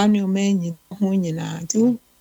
saa nneɛma ho nyinaa nti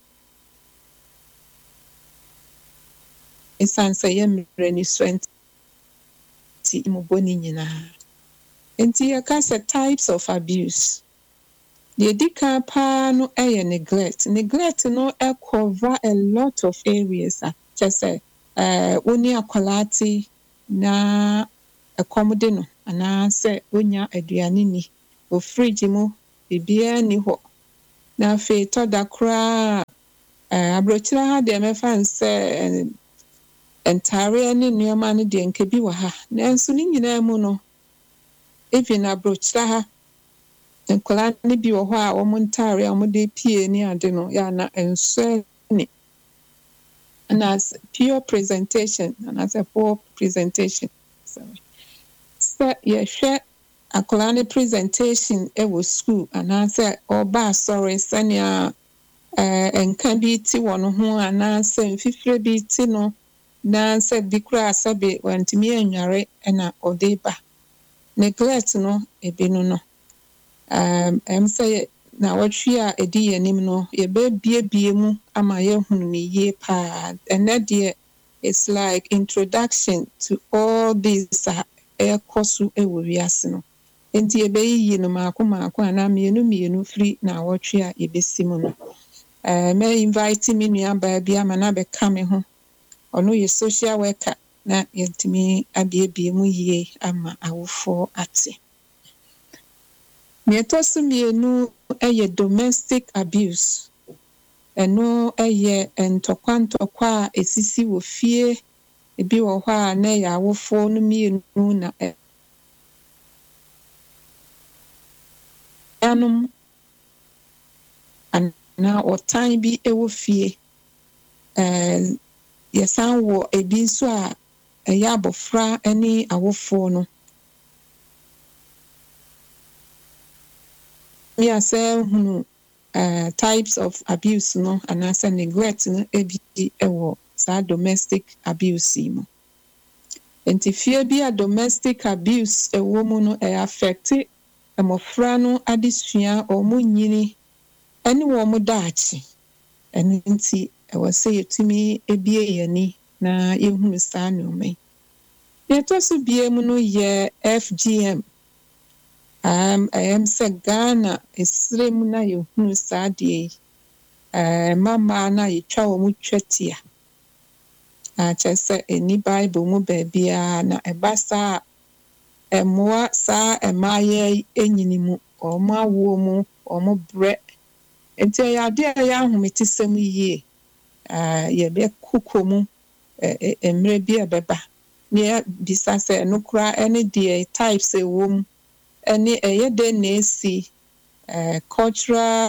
ɛsiane sɛ yɛ mmerɛ ni so nti mmobɔ ne nyinaa nti yɛka sɛ types of abuse deɛ di kan paa no ɛyɛ neglect no cover a lot of areas a kyɛ sɛ wo ne akwadaa te na ɛkɔm de no anaasɛ onya aduane ni wɔ fridge mu biribiara ni hɔ na afei tɔda koraa aburokyire ha deɛ mɛfa nsɛ ntaareɛ ne nneɛma no deɛ nka bi wɔ ha nanso ne nyinaa mu no even aburokyire ha nkwadaa no bi wɔ hɔ a wɔn ntaareɛ a wɔde pie ne ade no yɛ ana nso ne anaasɛ poor presentation sɛ yɛhwɛ akwadaa ne presentation wɔ school anaasɛ ɔba asɔre sɛnea nka bi ti wɔ no ho anaasɛ mfifire bi ti no na sɛ bi koraa sɛbe wantumi anware na ɔde ba neglect no ebi no sɛ na wɔtwe a ɛdi yɛn anim no yɛbɛbiebie mu ama yɛhunu ne yie paa ɛnɛ deɛ it's like introduction to all these ɛkɔ so wɔ wiase no nti yɛbɛyiyi no maako anaa mmienu firi na wɔtwe a yɛbɛsi mu no mɛ invite me nuabaa bi ama na bɛka me ho ɔno yɛ social worker na yɛntumi abiebie mu yie ama awofoɔ ate Nea ɛtɔ so mmienu yɛ domestic abuse. Ɛno yɛ ntɔkwa a ɛsisi wɔ fie. Ebi wɔ hɔ a na ɛyɛ awofoɔ no mmienu na ɛnom anaa ɔtan bi wɔ fie. Yɛsan wɔ ebi nso a ɛyɛ abɔfra ne awofoɔ no. Me asɛ hunu types of abuse no anaasɛ neglect no bi wɔ saa domestic abuse yi mu. Nti fie bi a domestic abuse wɔ mu no affect mmɔfra no adesua wɔn nyini ne wɔn daakye. Ɛno nti ɛwɔ sɛ yɛtumi ebie yɛn ani na yɛhunu saa nneɛma yi. Deɛ ɛtɔ so biem no yɛ FGM. Sɛ Ghana esire mu na yɛhunu saa deɛ yi. Mmaa na yɛtwa wɔn twetia. Akyerɛ sɛ ɛni Bible mu baabiara na ɛba saa mmoa saa mmaayɛ enyini mu wɔn awoɔ mu wɔn brɛ. Nti ɛyɛ adeɛ a ɛyɛ ahometisɛm yie. Yɛbɛkokɔ mu mmerɛ bi a bɛba. Na bisa sɛ ɛno koraa ne deɛ types ɛwɔ mu. Ɛne ɛyɛ dɛ na esi cultural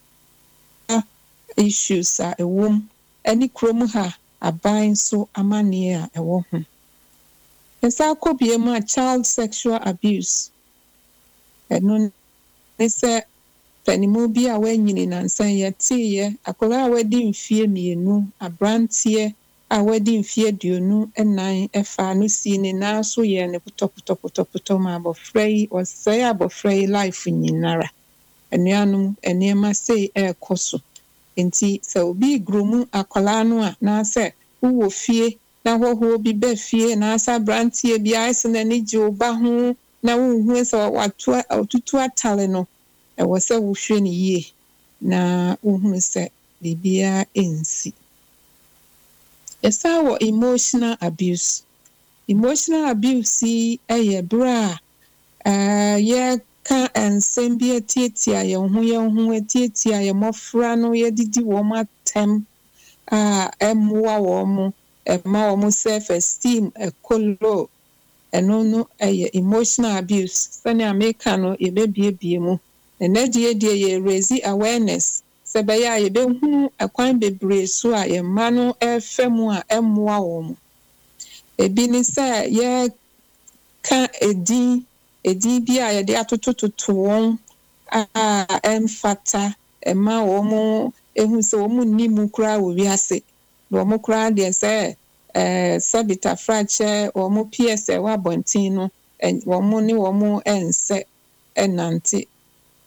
issues a ɛwɔ mu. Ɛne kurom ha aban nso amanneɛ a ɛwɔ ho. Nsa akɔ biem a child sexual abuse. Ɛno ne sɛ panimu bi a wanyini nansan yɛteeɛ akwadaa a wadi mfie mmienu abranteɛ a wadi mfie 24 ɛfa no si ne nan so yɛ ne potɔpotɔ ma abɔfra yi ɔsɛe abɔfra yi life nyinara. Anuanom nneɛma sei ɛrekɔ so. Nti sɛ obi gromu akwadaa no a na sɛ wowɔ fie na hɔhoɔ bi bɛ fie na sɛ abranteɛ bi ayɛ sɛ n'ani gye wo ba ho na wohu sɛ ɔtutu atale no ɛwɔ sɛ wohwɛ ne yie na wohu sɛ biribiara nsi. Yɛsa wɔ emotional abuse. Emotional abuse yi yɛ berɛ a yɛka nsɛm bi atiatia yɛn ho atiatia yɛn mmɔfra no yɛdidi wɔn atɛm a ɛmmoa wɔn ɛma wɔn self esteem ɛkɔ low. Ɛno no yɛ emotional abuse. Sɛnea meka no yɛbɛbiebie mu. Ɛnɛ deɛ yɛ raise awareness. Sɛ bɛyɛ a yɛbɛhu ɛkwan bebree so a yɛn mma no ɛfɛ mu a ɛmmoa wɔn. Ebi ne sɛ yɛka edin bi a yɛde atotototo wɔn a ɛmfata ɛma wɔn ehu sɛ wɔn nni mu koraa wɔ wiase. Na wɔn koraa deɛ sɛ sɛbita frakyɛ wɔn PS ɛwɔ abɔnten no wɔn ne wɔn ɛnsɛ ɛnante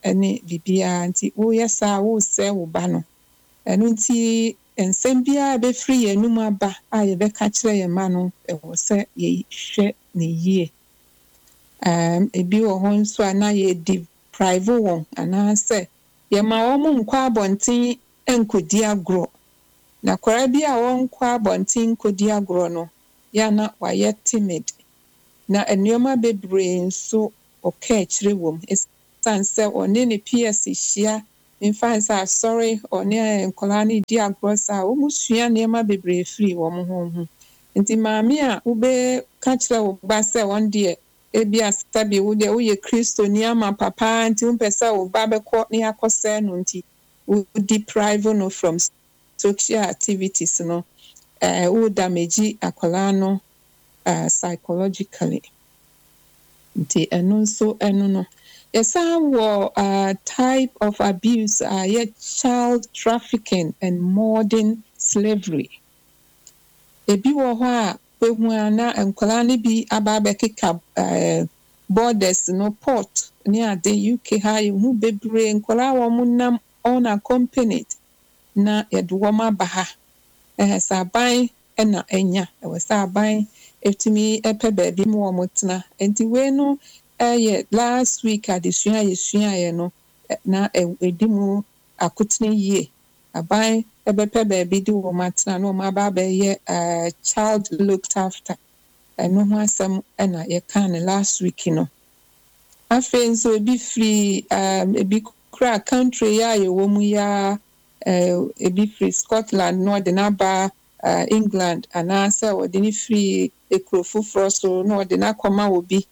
ne bibia nti wo yesa wo se wo ba no eno nti ensem bia be free enum aba a ye be ka kire ye ma no wo se ye hwe ne yie ebi wo ho nso ana ye deprive won ana se ye ma wo mo nkwa abonten enkodi agro na kwara bi a won kwa abonten nkodi agro no ya na wa ye timid na enuoma bebre nso oka kire wom esanse one ne PS hia infansa sorry one nkola ne di agro sa wo musua neema bebre free wo mo ho nti maami a wo be ka kire wo ba se won de ebi asabi wo de wo ye Kristo ni ama papa nti wo pesa wo ba be ko ne akose no nti wo deprive no from social activities no wo damage akola no psychologically nti eno nso eno no yesa wo type of abuse child trafficking and modern slavery ebi wo ho a behu ana nkola ne bi aba bekeka borders no port ne ade UK ha hu bebre nkola wo munam unaccompanied na yedo ma ba ha saban na enya saban etimi epe baabi mu wo mutena enti we no last week adesua ye no na edimu akutene yie aban ebepe baabi di wo matena no ma ba ye child looked after no ho asem na ye kan last week no afen so ebi free ebi kra country ya ye wo mu ya ebi free Scotland no de na ba England anasa odi ni free ekrofufro so no de na koma obi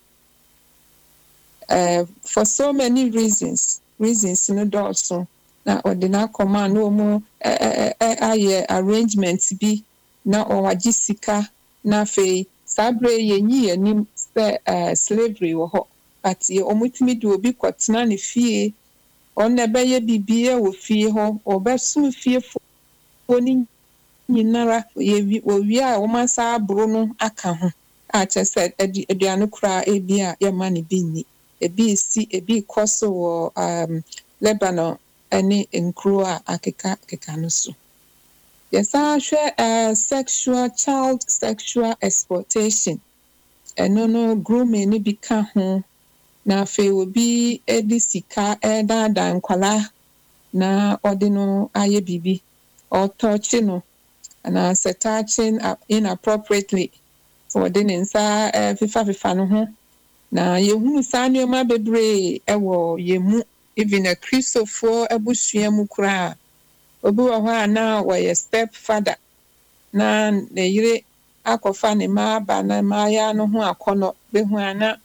for so many reasons no also na odi na koma no mu aye arrangements bi na owagisika na fe sabre yenyi yanim slavery wo ho but ye omutimi de obi kwotena ne fie on na beye bibie wo fie ho obesu fie fo ni nyinara ye owi a wo masa abro no aka ho a chese aduane kura ebi a ye ma ne binni ebi si ebi koso wo Lebanon ani nkro a akeka no so yesa hwe child sexual exploitation eno no grooming ni bi ka ho na fe obi edisika dada nkwala na odino aye bibi or touching no and touching inappropriately for the nsa fifa no ho na yehunu saneoma bebre ewo yemu even a Christopher abusua mu kura obi wo ha na wo step father na ne yire akofa ne ma ba na ma ya no ho akono behu ana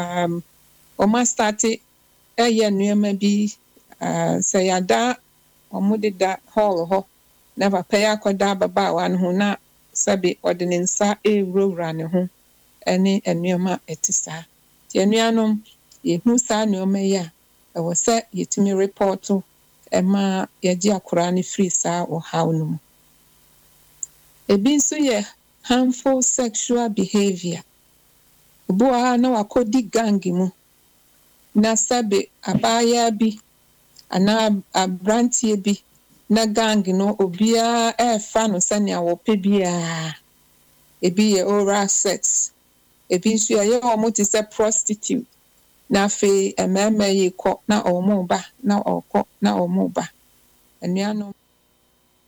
oma start nuema bi say yada omude da hall ho na papa ya koda baba wa no na sabe ordinansa ewura ne ho ene nuema etisa ti nuanom yehu sa nuema ya ewo se yetimi report ema yaji akura ne free sa o how no ebi nso ye harmful sexual behavior obo ha na wakodi gang mu na sabe abaya bi ana abrantie bi na gang no obia fa no sane awope bia ebi ye oral sex ebi nso ye omo se prostitute na fe ememe ye ko na omo ba na oko na omo ba enuano